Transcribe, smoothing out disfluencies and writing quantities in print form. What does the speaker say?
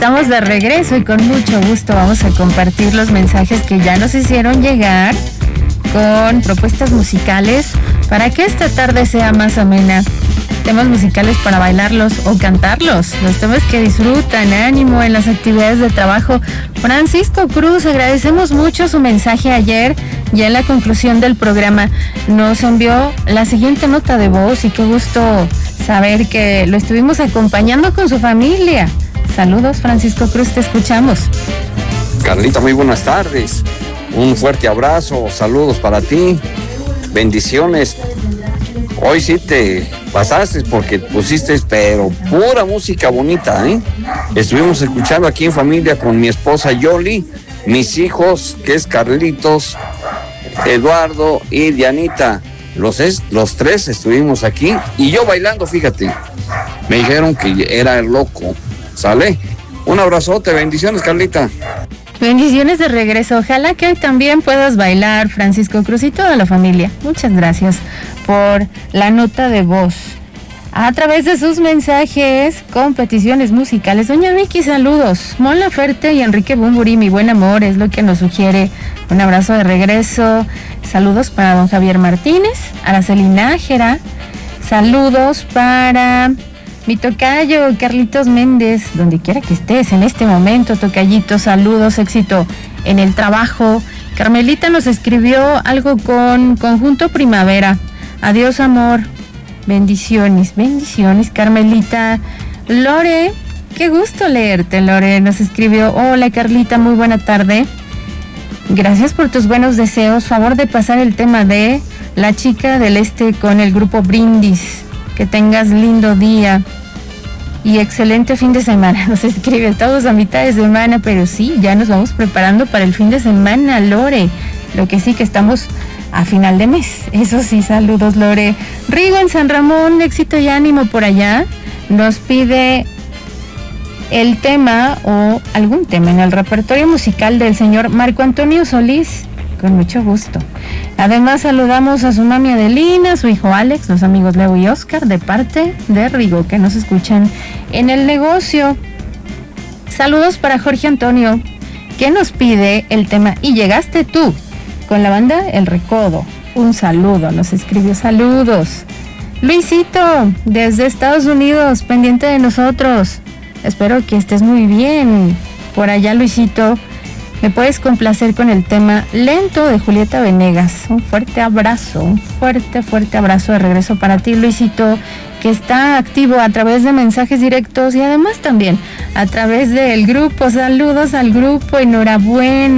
Estamos de regreso y con mucho gusto vamos a compartir los mensajes que ya nos hicieron llegar con propuestas musicales para que esta tarde sea más amena. Temas musicales para bailarlos o cantarlos, los temas que disfrutan, ánimo en las actividades de trabajo. Francisco Cruz, agradecemos mucho su mensaje ayer, ya en la conclusión del programa. Nos envió la siguiente nota de voz y qué gusto saber que lo estuvimos acompañando con su familia. Saludos, Francisco Cruz, te escuchamos. Carlita, muy buenas tardes. Un fuerte abrazo, saludos para ti, bendiciones. Hoy sí te pasaste porque pusiste, pero pura música bonita, ¿eh? Estuvimos escuchando aquí en familia con mi esposa Yoli, mis hijos, que es Carlitos, Eduardo y Dianita. Los tres estuvimos aquí y yo bailando, fíjate. Me dijeron que era loco. ¿Sale? Un abrazote, bendiciones, Carlita. Bendiciones de regreso. Ojalá que hoy también puedas bailar, Francisco Cruz, y toda la familia. Muchas gracias por la nota de voz. A través de sus mensajes con peticiones musicales, doña Vicky, saludos. Mon Laferte y Enrique Bumburi, mi buen amor, es lo que nos sugiere. Un abrazo de regreso. Saludos para don Javier Martínez, Araceli Nájera. Saludos para mi tocayo, Carlitos Méndez, donde quiera que estés en este momento, tocayito, saludos, éxito en el trabajo. Carmelita nos escribió algo con Conjunto Primavera. Adiós, amor. Bendiciones, bendiciones, Carmelita. Lore, qué gusto leerte, Lore. Nos escribió, hola, Carlita, muy buena tarde. Gracias por tus buenos deseos. Favor de pasar el tema de La Chica del Este con el grupo Brindis. Que tengas lindo día y excelente fin de semana. Nos escribe, estamos a mitad de semana, pero sí, ya nos vamos preparando para el fin de semana, Lore. Lo que sí que estamos a final de mes. Eso sí, saludos, Lore. Rigo en San Ramón, éxito y ánimo por allá. Nos pide el tema o algún tema en el repertorio musical del señor Marco Antonio Solís. Con mucho gusto. Además saludamos a su mami Adelina, su hijo Alex, los amigos Leo y Oscar, de parte de Rigo, que nos escuchan en el negocio. Saludos para Jorge Antonio, que nos pide el tema Y Llegaste Tú, con la banda El Recodo. Un saludo, nos escribió saludos. Luisito, desde Estados Unidos, pendiente de nosotros. Espero que estés muy bien por allá, Luisito. Me puedes complacer con el tema Lento de Julieta Venegas. Un fuerte abrazo, un fuerte abrazo de regreso para ti, Luisito, que está activo a través de mensajes directos y además también a través del grupo. Saludos al grupo, enhorabuena.